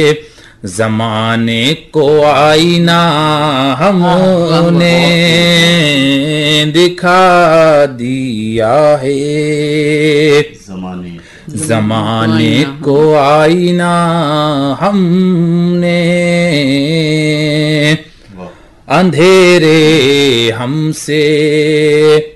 जमाने को आईना हमने दिखा दिया है। जमाने को आईना हमने अंधेरे हमसे